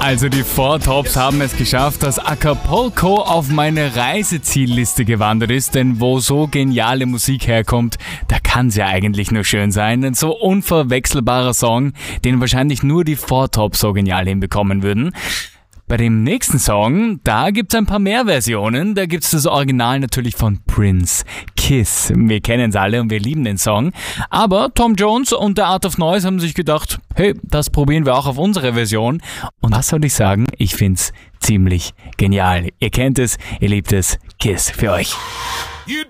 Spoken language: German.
Also die Four Tops haben es geschafft, dass Acapulco auf meine Reisezielliste gewandert ist, denn wo so geniale Musik herkommt, da kann es ja eigentlich nur schön sein. Ein so unverwechselbarer Song, den wahrscheinlich nur die Four Tops so genial hinbekommen würden. Bei dem nächsten Song, da gibt's ein paar mehr Versionen. Da gibt's das Original natürlich von Prince, Kiss. Wir kennen es alle und wir lieben den Song. Aber Tom Jones und The Art of Noise haben sich gedacht, hey, das probieren wir auch auf unsere Version. Und was soll ich sagen? Ich find's ziemlich genial. Ihr kennt es, ihr liebt es. Kiss für euch.